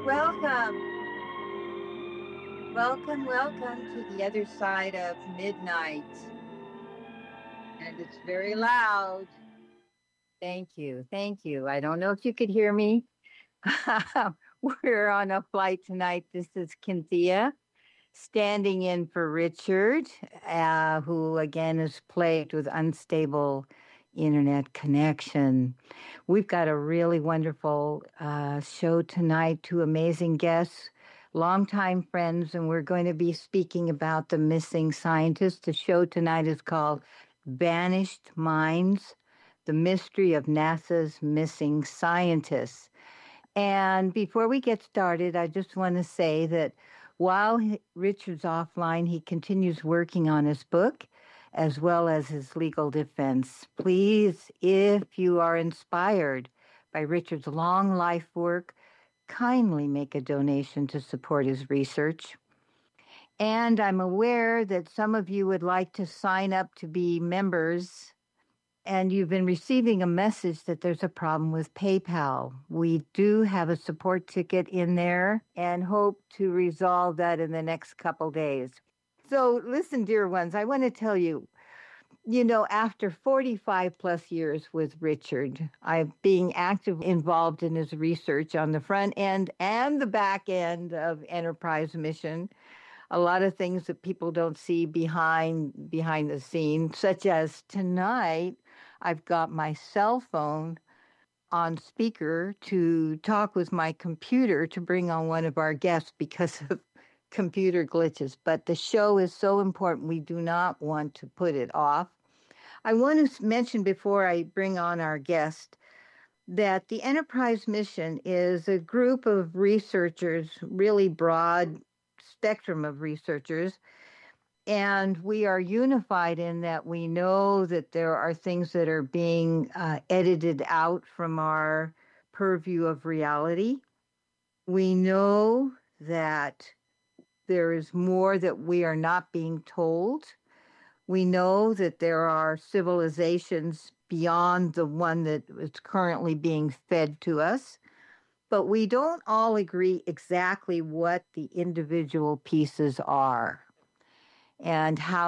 Welcome, welcome to the other side of midnight. And it's very loud. Thank you. Thank you. I don't know if you could hear me. We're on a flight tonight. This is Cynthia standing in for Richard, who again is plagued with unstable internet connection. We've got a really wonderful show tonight, two amazing guests, longtime friends, and we're going to be speaking about the missing scientists. The show tonight is called Vanished Minds, the Mystery of NASA's Missing Scientists. And before we get started, I just want to say that while Richard's offline, he continues working on his book as well as his legal defense. Please, if you are inspired by Richard's long life work, kindly make a donation to support his research. And I'm aware that some of you would like to sign up to be members, and you've been receiving a message that there's a problem with PayPal. We do have a support ticket in there and hope to resolve that in the next couple days. So listen, dear ones, I want to tell you, after 45 plus years with Richard, I'm being actively involved in his research on the front end and the back end of Enterprise mission. A lot of things that people don't see behind the scenes, such as tonight, I've got my cell phone on speaker to talk with my computer to bring on one of our guests because of computer glitches. But the show is so important, we do not want to put it off. I want to mention before I bring on our guest that the Enterprise mission is a group of researchers, really broad spectrum of researchers, and we are unified in that we know that there are things that are being edited out from our purview of reality. We know that there is more that we are not being told. We know that there are civilizations beyond the one that is currently being fed to us, but we don't all agree exactly what the individual pieces are and how